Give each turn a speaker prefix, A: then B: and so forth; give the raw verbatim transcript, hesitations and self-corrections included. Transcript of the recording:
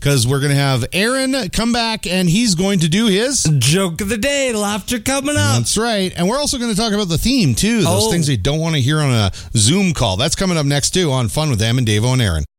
A: because we're going to have Aaron come back, and he's going to do his
B: joke of the day. Laughter coming up.
A: That's right. And we're also going to talk about the theme, too. Those
B: oh.
A: things you don't want to hear on a Zoom call. That's coming up next, too, on Fun with Em and Davo and Aaron.